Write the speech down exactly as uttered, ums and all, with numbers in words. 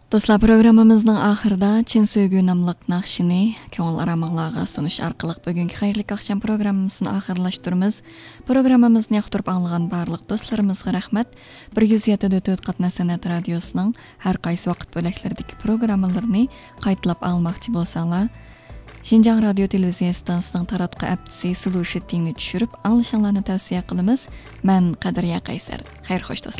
Dostlar, programımızın ahırda Çin Söygü namlıq naqşini köngül aramıqlarga sunuş arqılıq bugünkü xayrlı akşam programımızın ahırlaştırımız. Programımızın yaxtırıp anlığan barlıq dostlarımızga rahmet. bir yüz yetdi nöqte to'rt Qatna Sanat Radiosu'nun her qaysı vaqt böləklərdəki programmalarını qayıtlap almaqçı bolsanlar, Şinjan Radio Televiziya Stansiyasının taratqı əptisi Sulu Şittingni düşürüp anlaşanlarını tavsiye qılımız. Mən Qadirya Qaysar. Xeyr xoş dostlar.